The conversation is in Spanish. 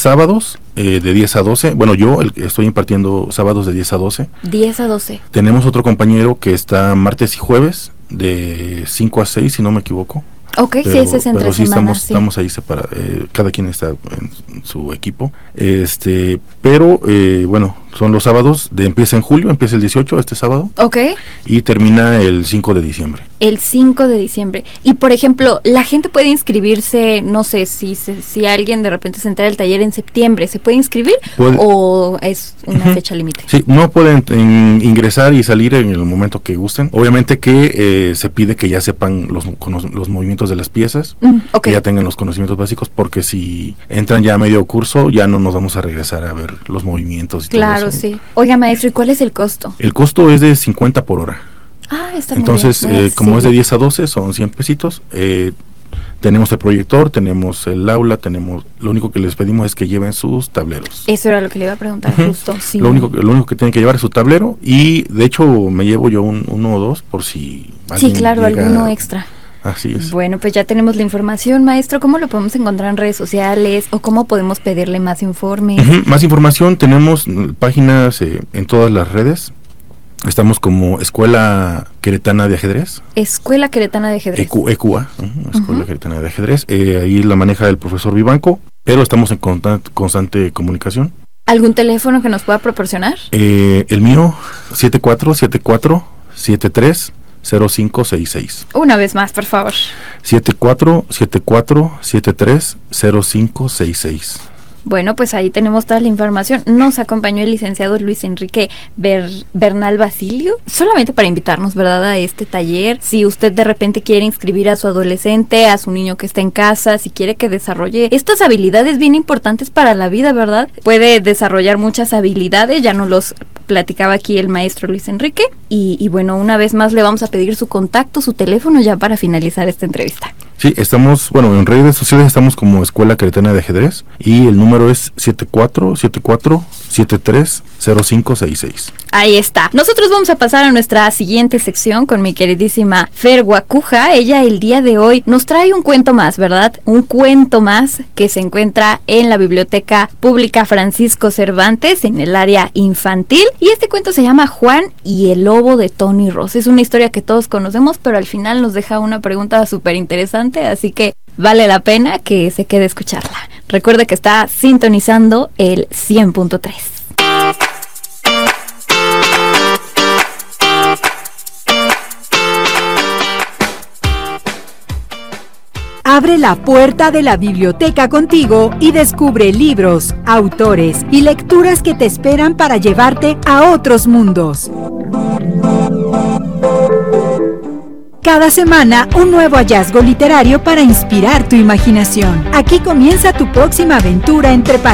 sábados de 10 a 12. Bueno, yo estoy impartiendo sábados de 10 a 12. 10 a 12. Tenemos otro compañero que está martes y jueves de 5 a 6, si no me equivoco. Ok, sí, ese es entre pero sí semanas, estamos ahí separados, cada quien está en su equipo. Pero bueno, son los sábados, empieza en julio, empieza el 18, este sábado. Ok. Y termina el 5 de diciembre. El 5 de diciembre. Y por ejemplo, la gente puede inscribirse, no sé, si alguien de repente se entera del taller en septiembre, ¿se puede inscribir? ¿O es una fecha límite? Sí, no pueden ingresar y salir en el momento que gusten. Obviamente que se pide que ya sepan los movimientos de las piezas, okay. Que ya tengan los conocimientos básicos, porque si entran ya a medio curso, ya no nos vamos a regresar a ver los movimientos y claro, todo eso. Sí. Oiga, maestro, ¿y cuál es el costo? El costo es de 50 por hora. Ah, está Entonces, muy bien. como es de 10 a 12, son 100 pesitos. Tenemos el proyector, tenemos el aula, lo único que les pedimos es que lleven sus tableros. Eso era lo que le iba a preguntar, justo. Sí. Lo único que tienen que llevar es su tablero, y de hecho me llevo yo uno o dos por si alguien claro, llega, alguno extra. Así es. Bueno, pues ya tenemos la información, maestro. ¿Cómo lo podemos encontrar en redes sociales o cómo podemos pedirle más informes? Más información, tenemos páginas en todas las redes. Estamos como Escuela Queretana de Ajedrez. Escuela Queretana de Ajedrez. EQA, Escuela Queretana de Ajedrez. Ahí la maneja el profesor Vivanco, pero estamos en constante comunicación. ¿Algún teléfono que nos pueda proporcionar? El mío, 7474730566. Una vez más, por favor. 7474730566. Bueno, pues ahí tenemos toda la información. Nos acompañó el licenciado Luis Enrique Bernal Basilio, solamente para invitarnos, ¿verdad?, a este taller. Si usted de repente quiere inscribir a su adolescente, a su niño que está en casa, si quiere que desarrolle estas habilidades bien importantes para la vida, ¿verdad? Puede desarrollar muchas habilidades, ya nos los platicaba aquí el maestro Luis Enrique. Y bueno, una vez más le vamos a pedir su contacto, su teléfono, ya para finalizar esta entrevista. Sí, estamos, en redes sociales estamos como Escuela Queretana de Ajedrez, y el número es 7474730566. Ahí está. Nosotros vamos a pasar a nuestra siguiente sección con mi queridísima Fer Guacuja. Ella el día de hoy nos trae un cuento más, ¿verdad? Un cuento más que se encuentra en la Biblioteca Pública Francisco Cervantes, en el área infantil. Y este cuento se llama Juan y el lobo de Tony Ross. Es una historia que todos conocemos, pero al final nos deja una pregunta súper interesante, así que vale la pena que se quede a escucharla. Recuerde que está sintonizando el 100.3. Abre la puerta de la biblioteca contigo y descubre libros, autores y lecturas que te esperan para llevarte a otros mundos. Cada semana, un nuevo hallazgo literario para inspirar tu imaginación. Aquí comienza tu próxima aventura entre páginas.